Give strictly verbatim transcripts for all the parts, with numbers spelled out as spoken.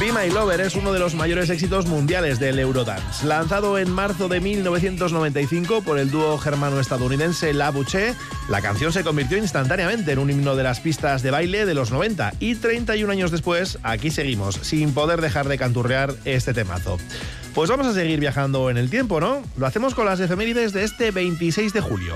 Be My Lover es uno de los mayores éxitos mundiales del Eurodance. Lanzado en marzo de mil novecientos noventa y cinco por el dúo germano-estadounidense La Bouche, la canción se convirtió instantáneamente en un himno de las pistas de baile de los noventa y treinta y un años después, aquí seguimos, sin poder dejar de canturrear este temazo. Pues vamos a seguir viajando en el tiempo, ¿no? Lo hacemos con las efemérides de este veintiséis de julio.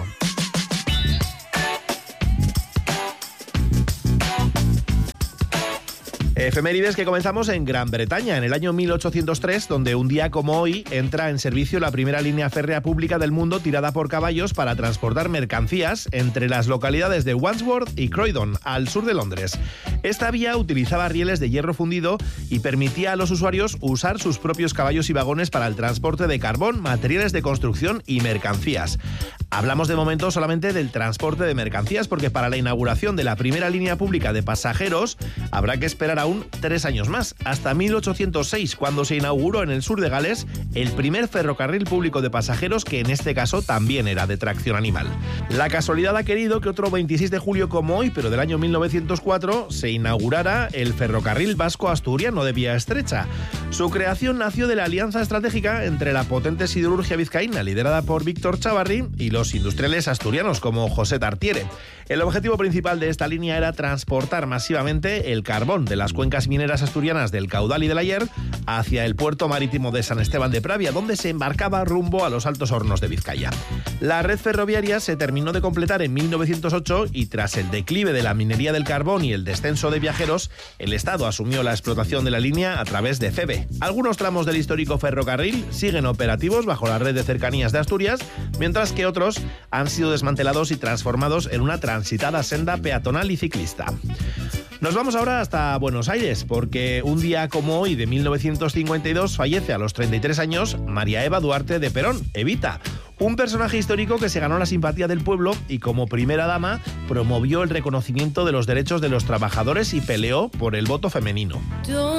Efemérides que comenzamos en Gran Bretaña, en el año mil ochocientos tres, donde un día como hoy entra en servicio la primera línea férrea pública del mundo tirada por caballos para transportar mercancías entre las localidades de Wandsworth y Croydon, al sur de Londres. Esta vía utilizaba rieles de hierro fundido y permitía a los usuarios usar sus propios caballos y vagones para el transporte de carbón, materiales de construcción y mercancías. Hablamos de momento solamente del transporte de mercancías, porque para la inauguración de la primera línea pública de pasajeros habrá que esperar aún tres años más, hasta mil ochocientos seis, cuando se inauguró en el sur de Gales el primer ferrocarril público de pasajeros, que en este caso también era de tracción animal. La casualidad ha querido que otro veintiséis de julio como hoy, pero del año mil novecientos cuatro, se inaugurara el ferrocarril vasco-asturiano de vía estrecha. Su creación nació de la alianza estratégica entre la potente siderurgia vizcaína, liderada por Víctor Chavarri, y los industriales asturianos como José Tartiere. El objetivo principal de esta línea era transportar masivamente el carbón de las cuencas mineras asturianas del Caudal y del Ayer hacia el puerto marítimo de San Esteban de Pravia, donde se embarcaba rumbo a los Altos Hornos de Vizcaya. La red ferroviaria se terminó de completar en mil novecientos ocho y tras el declive de la minería del carbón y el descenso de viajeros, el Estado asumió la explotación de la línea a través de FEVE. Algunos tramos del histórico ferrocarril siguen operativos bajo la red de cercanías de Asturias, mientras que otros han sido desmantelados y transformados en una transitada senda peatonal y ciclista. Nos vamos ahora hasta Buenos Aires, porque un día como hoy de mil novecientos cincuenta y dos fallece a los treinta y tres años María Eva Duarte de Perón, Evita, un personaje histórico que se ganó la simpatía del pueblo y como primera dama promovió el reconocimiento de los derechos de los trabajadores y peleó por el voto femenino.